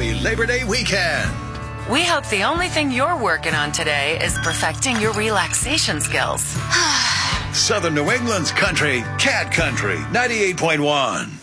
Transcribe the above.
happy Labor Day weekend. We hope the only thing you're working on today is perfecting your relaxation skills. Southern New England's country, Cat Country 98.1.